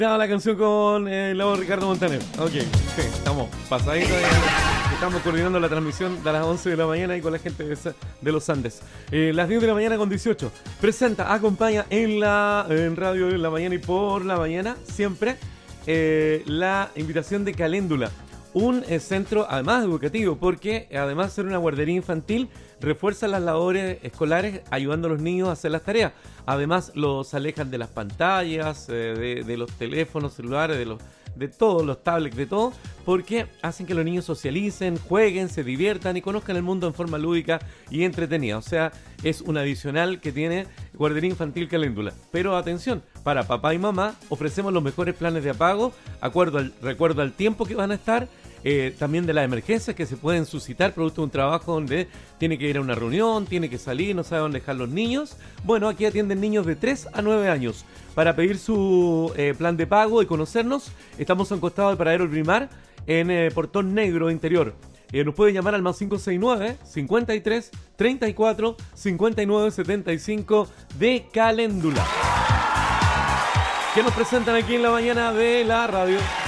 La canción con el lobo Ricardo Montaner. Ok, sí, estamos pasaditos. Estamos coordinando la transmisión de las 11 de la mañana y con la gente de los Andes. Las 10 de la mañana con 18. Presenta, acompaña en radio en la mañana y por la mañana, siempre, la invitación de Caléndula. Un centro, además educativo, porque además de ser una guardería infantil, refuerza las labores escolares ayudando a los niños a hacer las tareas. Además, los alejan de las pantallas, de los teléfonos celulares, de todos los tablets, de todo, porque hacen que los niños socialicen, jueguen, se diviertan y conozcan el mundo en forma lúdica y entretenida. O sea, es un adicional que tiene Guardería Infantil Caléndula. Pero atención, para papá y mamá ofrecemos los mejores planes de pago, recuerdo al tiempo que van a estar. También de las emergencias que se pueden suscitar producto de un trabajo donde tiene que ir a una reunión, tiene que salir, no sabe dónde dejar los niños. Bueno, aquí atienden niños de 3 a 9 años. Para pedir su plan de pago y conocernos, estamos a un costado del Paradero El Brimar, en Portón Negro Interior. Nos puede llamar al más 569 53 34 59 75 de Caléndula. ¿Qué nos presentan aquí en la mañana de la radio?